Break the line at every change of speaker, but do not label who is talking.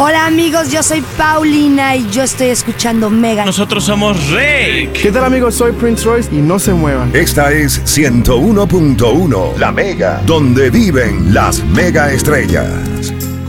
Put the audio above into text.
Hola amigos, yo soy Paulina y yo estoy escuchando Mega.
Nosotros somos Rake.
¿Qué tal amigos? Soy Prince Royce y no se muevan.
Esta es 101.1, La Mega, donde viven las mega estrellas.